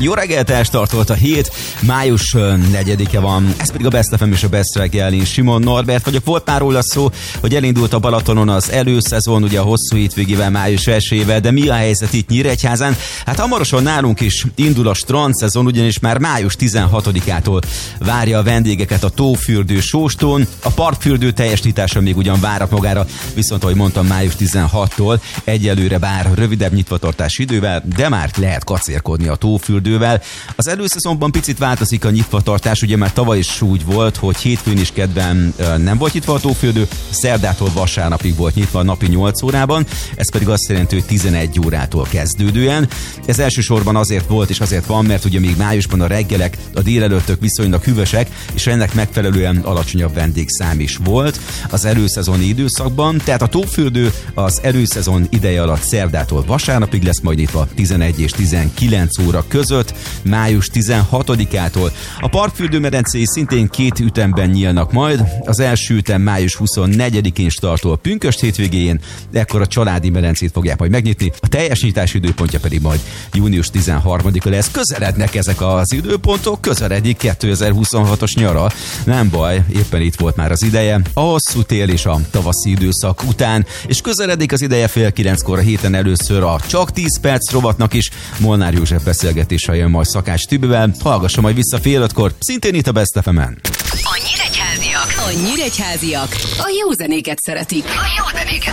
Jó reggelt, elstartolt a hét, május 4-e van, ez pedig a Best FM és a Best reggel. Én Simon Norbert vagyok. Volt már róla szó, hogy elindult a Balatonon az előszezon, ugye a hosszú hétvégével, május 1-ével, de mi a helyzet itt Nyíregyházán? Hát hamarosan nálunk is indul a strandszezon, ugyanis már május 16-ától várja a vendégeket a tófürdő Sóstón. A parkfürdő teljes nyitása még ugyan várat magára, viszont ahogy mondtam, május 16-tól egyelőre bár rövidebb nyitvatartási idővel, de már lehet kacérkodni a tófürdővel. Az előszezonban picit változik a nyitvatartás, ugye már tavaly is úgy volt, hogy hétfőn is kedden nem volt nyitva a tófürdő, szerdától vasárnapig volt nyitva napi 8 órában, ez pedig azt jelenti, hogy 11 órától kezdődően. Ez elsősorban azért volt és azért van, mert ugye még májusban a reggelek, a délelőttök viszonylag hűvösek, és ennek megfelelően alacsonyabb vendégszám is volt az előszezoni időszakban, tehát a tófürdő az előszezon ideje alatt szerdától vasárnapig lesz majd nyitva 11 és 19 óra között, május 16-ától. A parkfürdőmedencéi szintén 2 ütemben nyílnak majd, az első ütem május 24-én startol pünkösd hétvégén, ekkor a családi medencét fogják majd megnyitni, a teljes nyitás időpontja pedig majd június 13-a lesz. Közelednek ezek az időpontok, közeledik 2026-os nyara, nem baj, éppen itt volt már az ideje, a hosszú tél és a tavaszi időszak után, és közeledik az ideje fél 9-kor a héten először a Csak 10 perc rovatnak is. Molnár József beszélgetéssel jön majd Szakács Tibével, hallgassa majd vissza fél 5-kor, szintén itt a Best FM-en. A nyíregyháziak a jó zenéket szeretik.